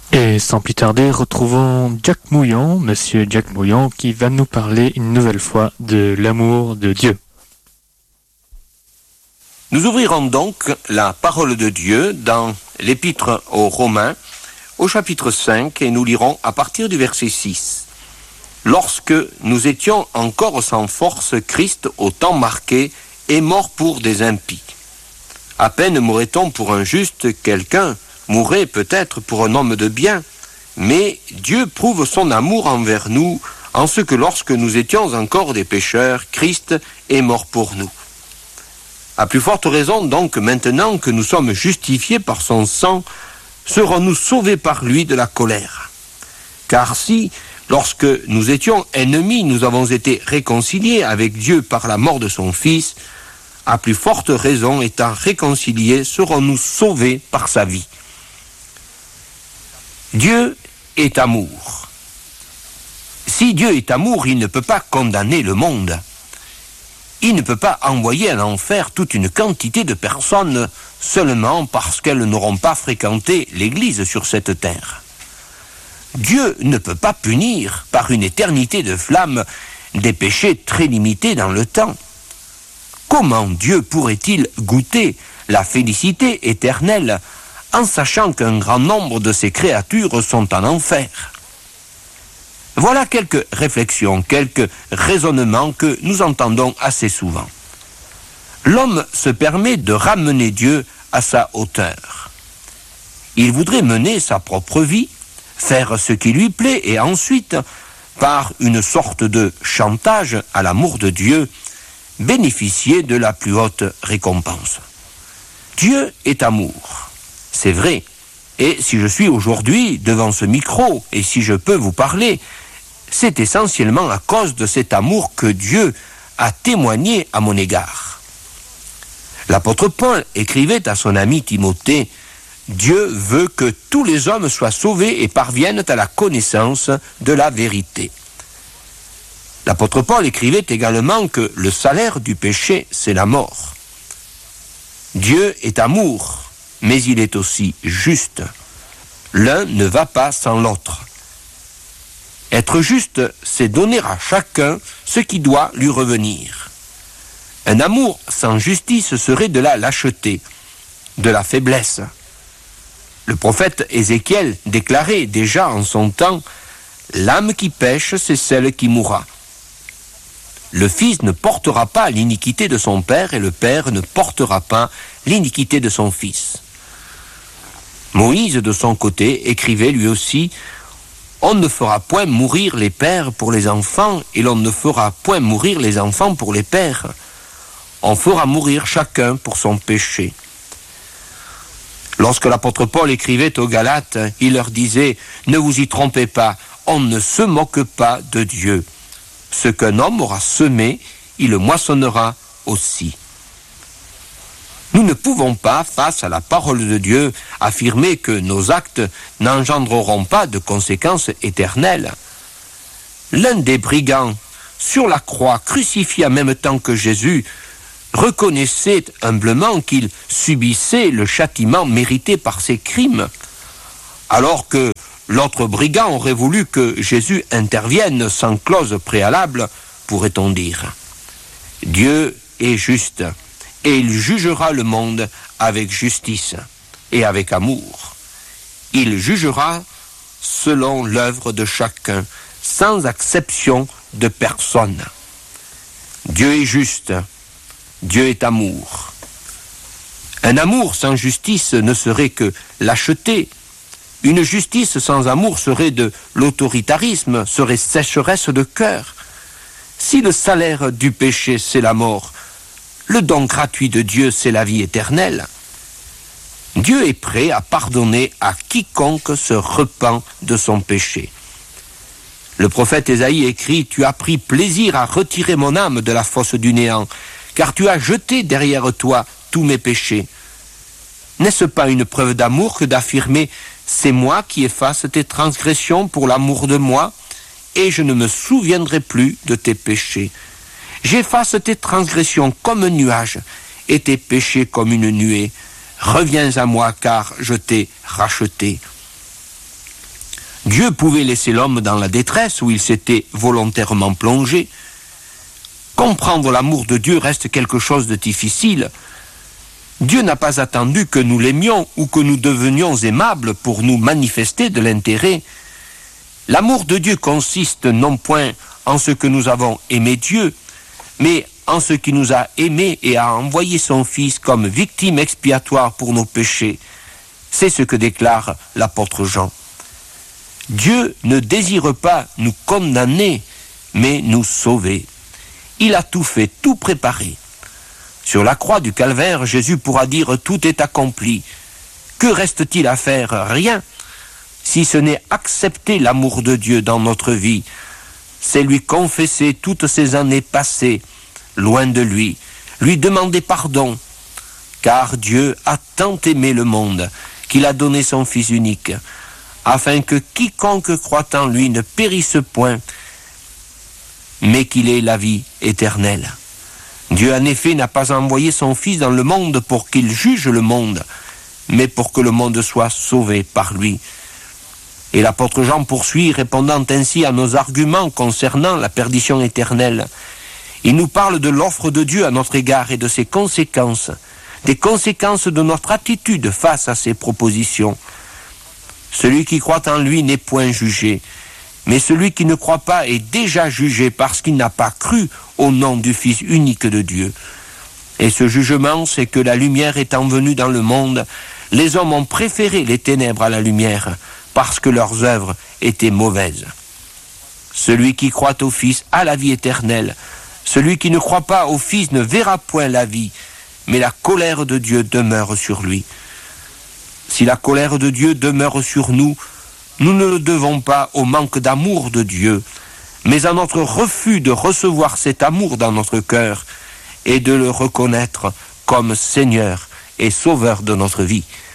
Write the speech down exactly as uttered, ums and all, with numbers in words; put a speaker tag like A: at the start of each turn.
A: Et sans plus tarder, retrouvons Jack Mouillon, Monsieur Jack Mouillon, qui va nous parler une nouvelle fois de l'amour de Dieu.
B: Nous ouvrirons donc la parole de Dieu dans l'épître aux Romains, au chapitre cinq, et nous lirons à partir du verset six. Lorsque nous étions encore sans force, Christ, au temps marqué, est mort pour des impies. À peine mourrait-on pour un juste, quelqu'un mourrait peut-être pour un homme de bien, mais Dieu prouve son amour envers nous, en ce que lorsque nous étions encore des pécheurs, Christ est mort pour nous. À plus forte raison donc, maintenant que nous sommes justifiés par son sang, serons-nous sauvés par lui de la colère. Car si, lorsque nous étions ennemis, nous avons été réconciliés avec Dieu par la mort de son Fils, à plus forte raison, étant réconciliés, serons-nous sauvés par sa vie. Dieu est amour. Si Dieu est amour, il ne peut pas condamner le monde. Il ne peut pas envoyer en enfer toute une quantité de personnes seulement parce qu'elles n'auront pas fréquenté l'Église sur cette terre. Dieu ne peut pas punir par une éternité de flammes des péchés très limités dans le temps. Comment Dieu pourrait-il goûter la félicité éternelle en sachant qu'un grand nombre de ses créatures sont en enfer? Voilà quelques réflexions, quelques raisonnements que nous entendons assez souvent. L'homme se permet de ramener Dieu à sa hauteur. Il voudrait mener sa propre vie, faire ce qui lui plaît et ensuite, par une sorte de chantage à l'amour de Dieu, bénéficier de la plus haute récompense. Dieu est amour, c'est vrai. Et si je suis aujourd'hui devant ce micro, et si je peux vous parler, c'est essentiellement à cause de cet amour que Dieu a témoigné à mon égard. L'apôtre Paul écrivait à son ami Timothée, « Dieu veut que tous les hommes soient sauvés et parviennent à la connaissance de la vérité. » L'apôtre Paul écrivait également que le salaire du péché, c'est la mort. Dieu est amour, mais il est aussi juste. L'un ne va pas sans l'autre. Être juste, c'est donner à chacun ce qui doit lui revenir. Un amour sans justice serait de la lâcheté, de la faiblesse. Le prophète Ézéchiel déclarait déjà en son temps, « L'âme qui pêche, c'est celle qui mourra. » Le fils ne portera pas l'iniquité de son père et le père ne portera pas l'iniquité de son fils. Moïse, de son côté, écrivait lui aussi, « On ne fera point mourir les pères pour les enfants et l'on ne fera point mourir les enfants pour les pères. On fera mourir chacun pour son péché. » Lorsque l'apôtre Paul écrivait aux Galates, il leur disait, « Ne vous y trompez pas, on ne se moque pas de Dieu. Ce qu'un homme aura semé, il le moissonnera aussi. » Nous ne pouvons pas, face à la parole de Dieu, affirmer que nos actes n'engendreront pas de conséquences éternelles. L'un des brigands, sur la croix, crucifié en même temps que Jésus, reconnaissait humblement qu'il subissait le châtiment mérité par ses crimes, alors que l'autre brigand aurait voulu que Jésus intervienne sans clause préalable, pourrait-on dire. Dieu est juste. Et il jugera le monde avec justice et avec amour. Il jugera selon l'œuvre de chacun, sans exception de personne. Dieu est juste, Dieu est amour. Un amour sans justice ne serait que lâcheté. Une justice sans amour serait de l'autoritarisme, serait sécheresse de cœur. Si le salaire du péché, c'est la mort, le don gratuit de Dieu, c'est la vie éternelle. Dieu est prêt à pardonner à quiconque se repent de son péché. Le prophète Ésaïe écrit, « Tu as pris plaisir à retirer mon âme de la fosse du néant, car tu as jeté derrière toi tous mes péchés. » N'est-ce pas une preuve d'amour que d'affirmer, « C'est moi qui efface tes transgressions pour l'amour de moi, et je ne me souviendrai plus de tes péchés. J'efface tes transgressions comme un nuage et tes péchés comme une nuée. Reviens à moi car je t'ai racheté. » Dieu pouvait laisser l'homme dans la détresse où il s'était volontairement plongé. Comprendre l'amour de Dieu reste quelque chose de difficile. Dieu n'a pas attendu que nous l'aimions ou que nous devenions aimables pour nous manifester de l'intérêt. L'amour de Dieu consiste non point en ce que nous avons aimé Dieu, mais en ce qui nous a aimés et a envoyé son Fils comme victime expiatoire pour nos péchés. C'est ce que déclare l'apôtre Jean. Dieu ne désire pas nous condamner, mais nous sauver. Il a tout fait, tout préparé. Sur la croix du calvaire, Jésus pourra dire « Tout est accompli ». Que reste-t-il à faire? Rien, si ce n'est accepter l'amour de Dieu dans notre vie. C'est lui confesser toutes ces années passées, loin de lui, lui demander pardon, car Dieu a tant aimé le monde qu'il a donné son Fils unique, afin que quiconque croit en lui ne périsse point, mais qu'il ait la vie éternelle. Dieu en effet n'a pas envoyé son Fils dans le monde pour qu'il juge le monde, mais pour que le monde soit sauvé par lui. Et l'apôtre Jean poursuit, répondant ainsi à nos arguments concernant la perdition éternelle. Il nous parle de l'offre de Dieu à notre égard et de ses conséquences, des conséquences de notre attitude face à ses propositions. Celui qui croit en lui n'est point jugé, mais celui qui ne croit pas est déjà jugé parce qu'il n'a pas cru au nom du Fils unique de Dieu. Et ce jugement, c'est que la lumière étant venue dans le monde, les hommes ont préféré les ténèbres à la lumière, parce que leurs œuvres étaient mauvaises. Celui qui croit au Fils a la vie éternelle. Celui qui ne croit pas au Fils ne verra point la vie, mais la colère de Dieu demeure sur lui. Si la colère de Dieu demeure sur nous, nous ne le devons pas au manque d'amour de Dieu, mais à notre refus de recevoir cet amour dans notre cœur et de le reconnaître comme Seigneur et Sauveur de notre vie.